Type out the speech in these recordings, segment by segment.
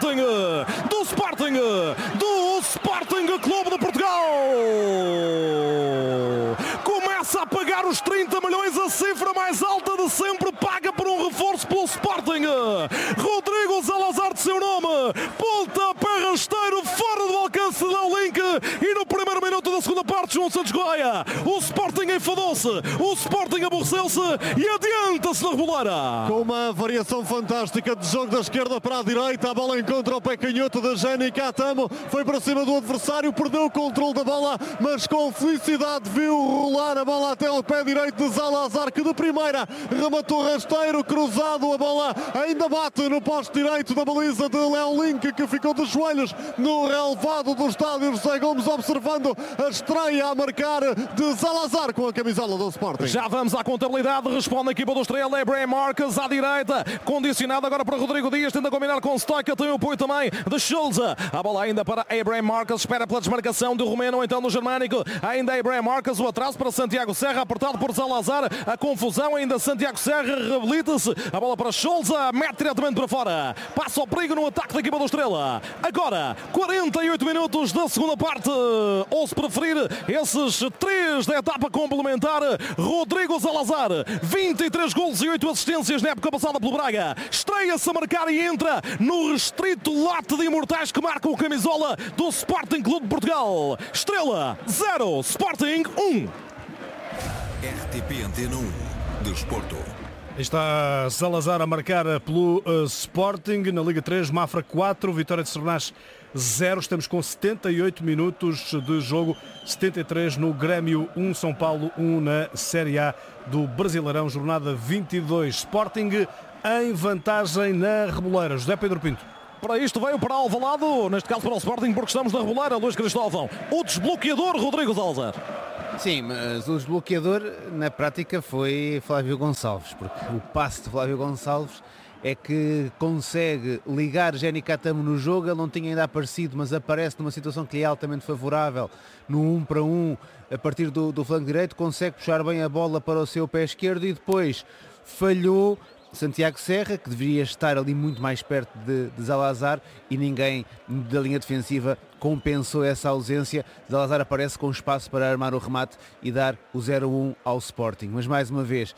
Sporting Clube de Portugal. Começa a pagar os 30 milhões, a cifra mais alta de sempre, paga por um reforço pelo Sporting. Rodrigo Salazar de seu nome, pontapé rasteiro fora do alcance de Léo Link, e no primeiro minuto da segunda parte, João Santos Goia, o Sporting enfadou-se, o Sporting aborreceu-se e adianta-se na reboleira. Com uma variação fantástica de jogo da esquerda para a direita, a bola encontra o pé canhoto de Jenny Catamo, foi para cima do adversário, perdeu o controle da bola, mas com felicidade viu rolar a bola até ao pé direito de Salazar, que de primeira rematou rasteiro, cruzado, a bola ainda bate no poste direito da baliza de Léo Link, que ficou de joelhos no relevado do estádio José Gomes, observando a estreia a marcar de Salazar com a camisola do Sporting. Já vamos à contabilidade, responde a equipa do Estrela, Abraham Marques à direita, condicionado agora para Rodrigo Dias, tenta combinar com Stoica, tem o apoio também de Schulze, a bola ainda para Abraham Marques, espera pela desmarcação do Romeno, então no Germânico, ainda Abraham Marques, o atraso para Santiago Serra, apertado por Salazar, a confusão, ainda Santiago Serra, reabilita-se, a bola para Schulze, mete diretamente para fora, passa o perigo no ataque da equipa do Estrela. Agora, 48 minutos da segunda parte, ou se preferir, esses 3 da etapa complementar, Rodrigo Salazar, 23 golos e 8 assistências na época passada pelo Braga, estreia-se a marcar e entra no restrito lote de imortais que marcam a camisola do Sporting Clube de Portugal. Estrela 0, Sporting 1. RTP Antena 1, Desporto. Está Salazar a marcar pelo Sporting na Liga 3, Mafra 4, Vitória de Sernas 0. Estamos com 78 minutos de jogo, 73 no Grêmio 1, São Paulo 1 na Série A do Brasileirão, jornada 22. Sporting em vantagem na Reboleira. José Pedro Pinto. Para isto veio para Alvalade, neste caso para o Sporting, porque estamos na Reboleira. Luís Cristóvão, o desbloqueador Rodrigo Salazar. Sim, mas o desbloqueador na prática foi Flávio Gonçalves, porque o passe de Flávio Gonçalves é que consegue ligar Jenny Catamo no jogo. Ele não tinha ainda aparecido, mas aparece numa situação que lhe é altamente favorável, no 1 para 1, a partir do flanco direito, consegue puxar bem a bola para o seu pé esquerdo e depois falhou Santiago Serra, que deveria estar ali muito mais perto de Salazar, e ninguém da linha defensiva compensou essa ausência. Salazar aparece com espaço para armar o remate e dar o 0-1 ao Sporting. Mas mais uma vez,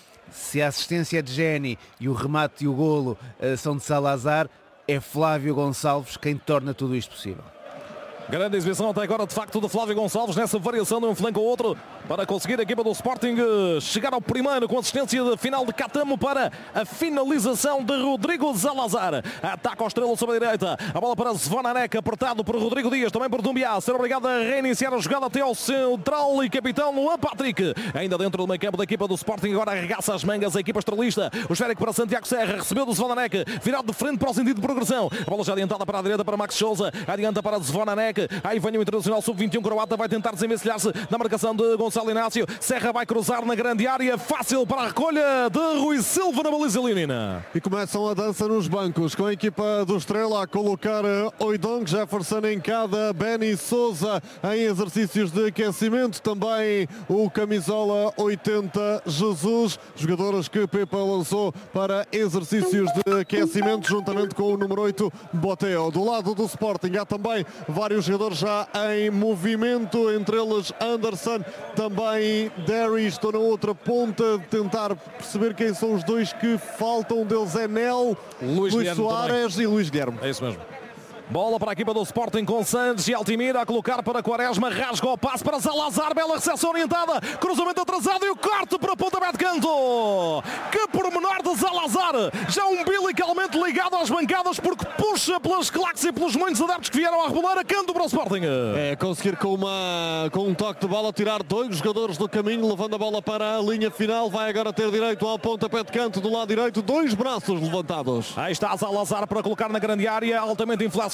se a assistência é de Jenny e o remate e o golo são de Salazar, é Flávio Gonçalves quem torna tudo isto possível. Grande exibição até agora, de facto, de Flávio Gonçalves nessa variação de um flanco ao outro para conseguir a equipa do Sporting chegar ao primeiro com assistência de final de Catamo para a finalização de Rodrigo Salazar. Ataca ao Estrela sobre a direita, a bola para Zvonanek, apertado por Rodrigo Dias, também por Dumbiá, ser obrigado a reiniciar a jogada até ao central e capitão Luan Patrick. Ainda dentro do meio campo da equipa do Sporting, agora arregaça as mangas a equipa estrelista. O esférico para Santiago Serra, recebeu do Zvonanek, virado de frente para o sentido de progressão. A bola já adiantada para a direita para Max Souza, adianta para Zvonanek. Aí vem o internacional sub-21 croata, vai tentar desenvencilhar-se na marcação de Gonçalo Inácio. Serra vai cruzar na grande área, fácil para a recolha de Rui Silva na baliza leonina. E começam a dança nos bancos, com a equipa do Estrela a colocar Oidong, Jefferson em cada, Benny Souza em exercícios de aquecimento, também o camisola 80 Jesus, jogadores que Pepa lançou para exercícios de aquecimento juntamente com o número 8 Boteo. Do lado do Sporting há também vários jogadores já em movimento, entre eles Anderson, também Derry. Estou na outra ponta de tentar perceber quem são os dois que faltam. Um deles é Nel, Luís Soares também. E Luís Guilherme. É isso mesmo. Bola para a equipa do Sporting com Santos e Altimira a colocar para Quaresma, rasga o passe para Salazar, bela recepção orientada, cruzamento atrasado e o corte para pontapé de canto. Que pormenor de Salazar, já umbilicalmente ligado às bancadas, porque puxa pelas claques e pelos muitos adeptos que vieram à Reboleira, canto para o Sporting. É conseguir com um toque de bola tirar 2 jogadores do caminho, levando a bola para a linha final. Vai agora ter direito ao pontapé de canto do lado direito, 2 braços levantados. Aí está Salazar para colocar na grande área, altamente inflacionado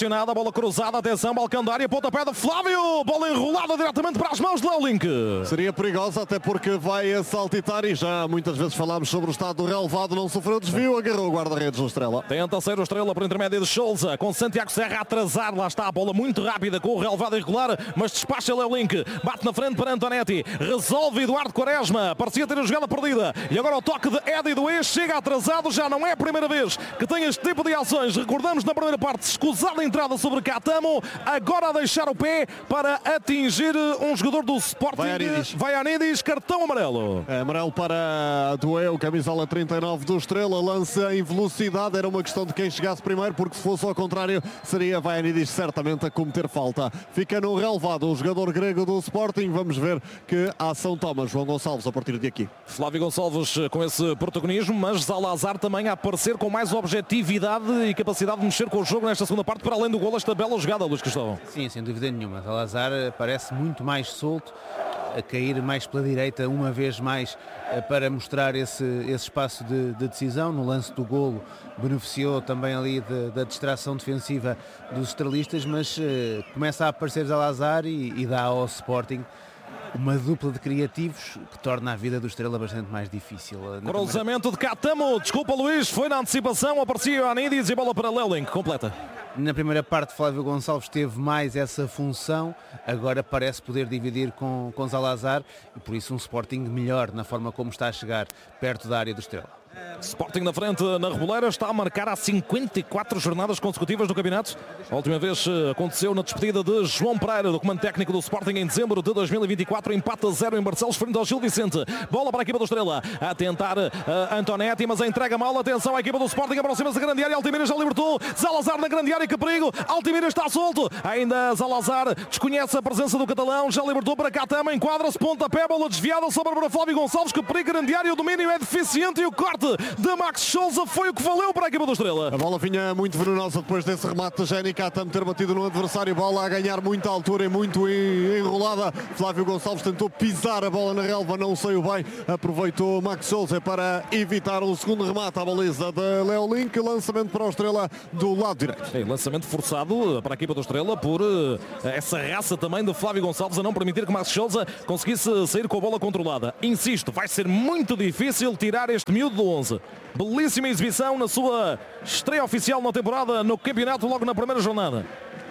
acionada, bola cruzada, atenção, balcão da área, pontapé de Flávio, bola enrolada diretamente para as mãos de Lelink. Seria perigosa até porque vai saltitar e já muitas vezes falámos sobre o estado do relevado, não sofreu desvio, agarrou o guarda-redes do Estrela. Tenta ser o Estrela por intermédio de Sousa, com Santiago Serra a atrasar, lá está a bola muito rápida com o relevado irregular, mas despacha Lelink, bate na frente para Antonetti, resolve Eduardo Quaresma, parecia ter a jogada perdida e agora o toque de Eddie Doué chega atrasado, já não é a primeira vez que tem este tipo de ações. Recordamos na primeira parte, escusada entrada sobre Catamo, agora a deixar o pé para atingir um jogador do Sporting. Vaianidis, cartão amarelo. Amarelo para Doué, o camisola 39 do Estrela, lança em velocidade, era uma questão de quem chegasse primeiro, porque se fosse ao contrário seria Vaianidis certamente a cometer falta. Fica no relevado o jogador grego do Sporting, vamos ver que a ação toma João Gonçalves a partir de aqui. Flávio Gonçalves com esse protagonismo, mas Zalazar também a aparecer com mais objetividade e capacidade de mexer com o jogo nesta segunda parte, para além do golo, esta bela jogada, Luís Cristóvão. Sim, sem dúvida nenhuma. Zalazar parece muito mais solto, a cair mais pela direita uma vez mais para mostrar esse espaço de decisão. No lance do golo beneficiou também ali da distração defensiva dos estrelistas, mas começa a aparecer Zalazar e dá ao Sporting uma dupla de criativos que torna a vida do Estrela bastante mais difícil. Cruzamento de Catamo, desculpa Luís, foi na antecipação, aparecia Ioannidis e bola para Lelink, completa. Na primeira parte Flávio Gonçalves teve mais essa função, agora parece poder dividir com Zalazar e por isso um Sporting melhor na forma como está a chegar perto da área do Estrela. Sporting na frente na Reboleira, está a marcar há 54 jornadas consecutivas no campeonato. A última vez aconteceu na despedida de João Pereira, do comando técnico do Sporting, em dezembro de 2024, empate a 0 em Barcelos frente ao Gil Vicente. Bola para a equipa do Estrela, a tentar Antonetti, mas a entrega mal, atenção, a equipa do Sporting aproxima-se da grande área, Altimira já libertou, Zalazar na grande área, que perigo, Altimira está solto, ainda Zalazar desconhece a presença do catalão, já libertou para Catama, enquadra-se, pontapé, bola desviada, sobra para Flávio Gonçalves, que perigo, grande área, o domínio é deficiente e o corte de Max Sousa foi o que valeu para a equipa do Estrela. A bola vinha muito venenosa depois desse remate de Jenny Catamo ter batido no adversário, bola a ganhar muita altura e muito enrolada. Flávio Gonçalves tentou pisar a bola na relva, não saiu bem, aproveitou Max Sousa para evitar o segundo remate à baliza de Lelink, lançamento para o Estrela do lado direito. Lançamento forçado para a equipa do Estrela por essa raça também de Flávio Gonçalves a não permitir que Max Sousa conseguisse sair com a bola controlada. Insisto, vai ser muito difícil tirar este miúdo do 11. Belíssima exibição na sua estreia oficial na temporada no campeonato, logo na primeira jornada.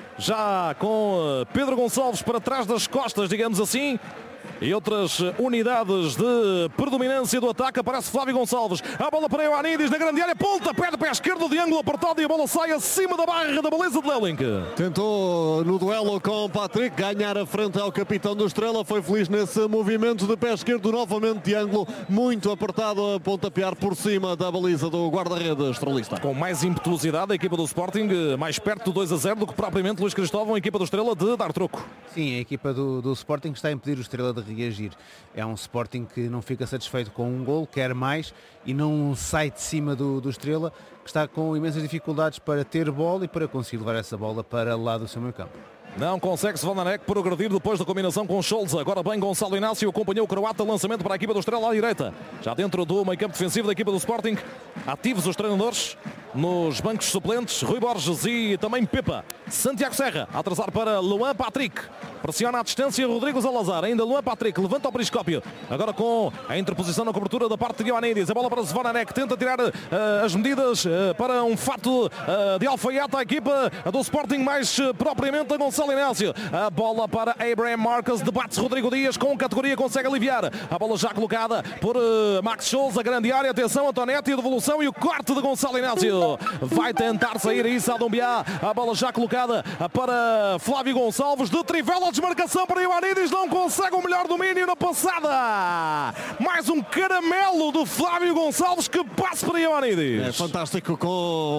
Já com Pedro Gonçalves para trás das costas, digamos assim, e outras unidades de predominância do ataque, aparece Flávio Gonçalves, a bola para Ioannidis na grande área, ponta, pé de pé esquerdo de ângulo apertado e a bola sai acima da barra da baliza de Lelink. Tentou no duelo com Patrick ganhar a frente ao capitão do Estrela, foi feliz nesse movimento de pé esquerdo, novamente de ângulo, muito apertado, a pontapear por cima da baliza do guarda-redes estrelista. Com mais impetuosidade a equipa do Sporting, mais perto do 2-0 do que propriamente Luís Cristóvão, a equipa do Estrela de dar troco. Sim, a equipa do Sporting está a impedir o Estrela de reagir. É um Sporting que não fica satisfeito com um gol, quer mais e não sai de cima do Estrela, que está com imensas dificuldades para ter bola e para conseguir levar essa bola para lá do seu meio campo. Não consegue Svanarek progredir depois da combinação com Scholz. Agora bem Gonçalo Inácio acompanhou o croata, lançamento para a equipa do Estrela à direita. Já dentro do meio campo defensivo da equipa do Sporting, ativos os treinadores nos bancos suplentes, Rui Borges e também Pepa. Santiago Serra a atrasar para Luan Patrick. Pressiona à distância Rodrigo Zalazar. Ainda Luan Patrick levanta o periscópio. Agora com a interposição na cobertura da parte de Ioannidis. A bola para Svanarek. Tenta tirar as medidas para um fato de alfaiate à equipa do Sporting, mais propriamente a Gonçalo Inácio. A bola para Abraham Marcus. Debate-se Rodrigo Dias com categoria. Consegue aliviar. A bola já colocada por Max Sousa. Grande área. Atenção, Antonetti. A devolução e o corte de Gonçalo Inácio. Vai tentar sair aí Sadombiá. A bola já colocada para Flávio Gonçalves. De trivela, desmarcação para Ioannidis. Não consegue o melhor domínio na passada. Mais um caramelo de Flávio Gonçalves que passa para Ioannidis. É fantástico com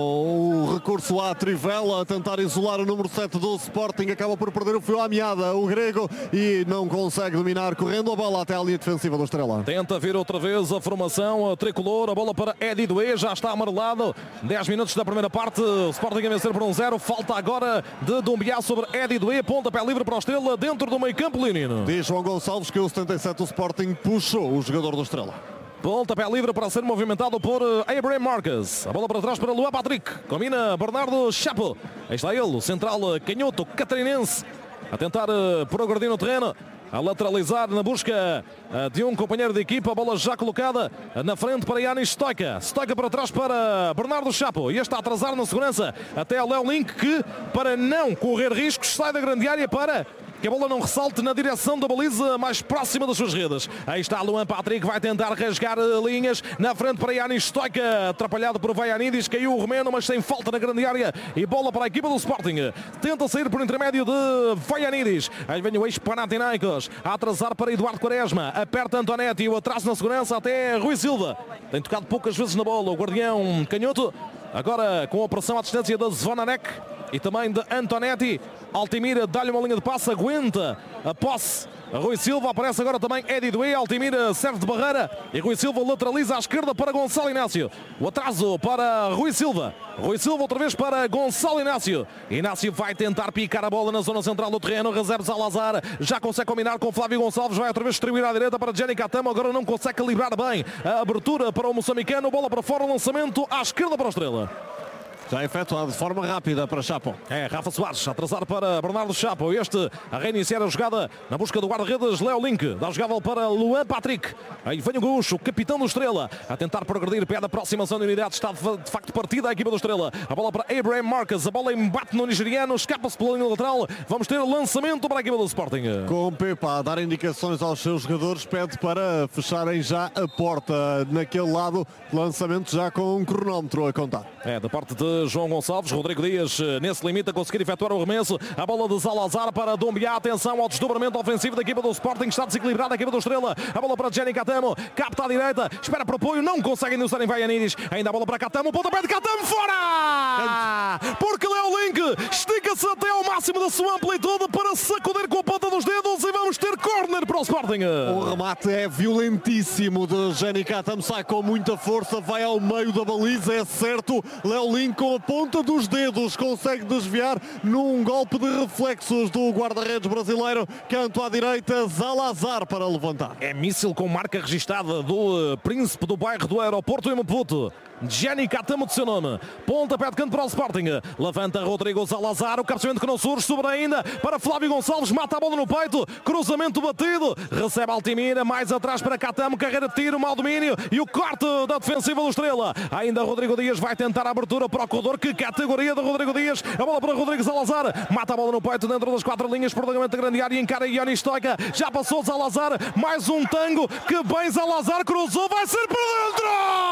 o recurso à trivela, a tentar isolar o número 7 do Sporting. Acaba por perder o fio à meada, o grego, e não consegue dominar, correndo a bola até a linha defensiva do Estrela. Tenta vir outra vez a formação tricolor. A bola para Eddie Doué. Já está amarelado. 10 minutos da primeira parte. O Sporting a vencer por 1-0. Falta agora de Doumbia sobre Eddie Doué. Pontapé livre para o Estrela dentro do meio campo leonino. Diz João Gonçalves que o 77 do Sporting puxou o jogador do Estrela. Pontapé livre para ser movimentado por Abraham Marques. A bola para trás para Luan Patrick. Combina Bernardo Chapo. Aí está ele, o central canhoto catarinense. A tentar progredir no terreno. A lateralizar na busca de um companheiro de equipa. A bola já colocada na frente para Yanis Stoica. Stoica para trás para Bernardo Chapo. E este a atrasar na segurança até a Léo Link, que, para não correr riscos, sai da grande área para que a bola não ressalte na direção da baliza mais próxima das suas redes. Aí está Luan Patrick, vai tentar rasgar linhas na frente para Yanis Stoica, atrapalhado por Vaianidis, caiu o romeno, mas sem falta na grande área, e bola para a equipa do Sporting. Tenta sair por intermédio de Vaianidis. Aí vem o ex-Panathinaikos a atrasar para Eduardo Quaresma, aperta Antonetti, o atraso na segurança até Rui Silva. Tem tocado poucas vezes na bola o guardião canhoto, agora com a pressão à distância da Zvonanek e também de Antonetti. Altimira dá-lhe uma linha de passe, aguenta a posse. Rui Silva, aparece agora também Eddie Doué. Altimira serve de barreira e Rui Silva lateraliza à esquerda para Gonçalo Inácio. O atraso para Rui Silva. Rui Silva outra vez para Gonçalo Inácio. Inácio vai tentar picar a bola na zona central do terreno. Recebe Salazar, já consegue combinar com Flávio Gonçalves. Vai outra vez distribuir à direita para Gianni Catamo. Agora não consegue calibrar bem a abertura para o moçambicano. Bola para fora, lançamento à esquerda para o Estrela. Já efetuado de forma rápida para Chapo. É, Rafa Soares a atrasar para Bernardo Chapo. Este a reiniciar a jogada na busca do guarda-redes Léo Link. Dá a jogada para Luan Patrick. Aí vem o Gaúcho, capitão do Estrela, a tentar progredir. Pé da aproximação de unidade. Está de facto partida a equipa do Estrela. A bola para Abraham Marques. A bola embate no nigeriano. Escapa-se pela linha lateral. Vamos ter lançamento para a equipa do Sporting. Com o Pepa a dar indicações aos seus jogadores, pede para fecharem já a porta naquele lado. Lançamento já com um cronómetro a contar. É, da parte de João Gonçalves. Rodrigo Dias nesse limite a conseguir efetuar o arremesso. A bola de Salazar para Doumbia. Atenção ao desdobramento ofensivo da equipa do Sporting. Está desequilibrada a equipa do Estrela. A bola para Gianni Catamo. Capta à direita. Espera para o apoio. Não consegue induzir em Vaianidis. Ainda a bola para Catamo. Pontapé de Catamo. Fora! Porque Léo Link estica-se até ao máximo da sua amplitude para sacudir com a ponta dos dedos e vamos ter corner para o Sporting. O remate é violentíssimo de Gianni Catamo. Sai com muita força. Vai ao meio da baliza. É certo. Léo Link com a ponta dos dedos consegue desviar num golpe de reflexos do guarda-redes brasileiro. Canto à direita, Salazar para levantar. É míssil com marca registada do príncipe do bairro do aeroporto em Maputo. Gianni Catamo de seu nome. Pontapé de canto para o Sporting. Levanta Rodrigo Salazar. O cabeceamento que não surge. Sobre ainda para Flávio Gonçalves. Mata a bola no peito. Cruzamento batido. Recebe Altimira. Mais atrás para Catamo. Carreira de tiro. Mau domínio. E o corte da defensiva do Estrela. Ainda Rodrigo Dias vai tentar a abertura para o corredor. Que categoria de Rodrigo Dias. A bola para Rodrigo Salazar. Mata a bola no peito dentro das 4 linhas. Prolongamento da grande área. Encara Yanis Stoica. Já passou Salazar. Mais um tango. Que bem Salazar cruzou. Vai ser para dentro!